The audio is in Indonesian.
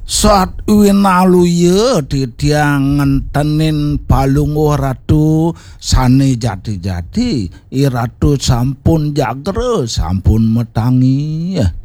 Saat winalu ye dia ngentenin balunguh ratu sane jati-jati i ratu sampun jagre sampun metangi